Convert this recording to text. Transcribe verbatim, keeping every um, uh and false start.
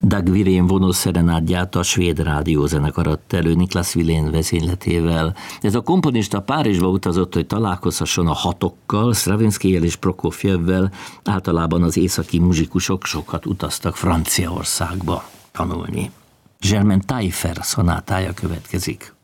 Dag Wirén vonószerenádját a svéd rádiózenekar adta elő Niklas Wilén vezényletével. Ez a komponista Párizsba utazott, hogy találkozhasson a hatokkal, Stravinskijjel és Prokofjevvel. Általában az északi muzsikusok sokat utaztak Franciaországba tanulni. Germain Taillefer szonátája következik.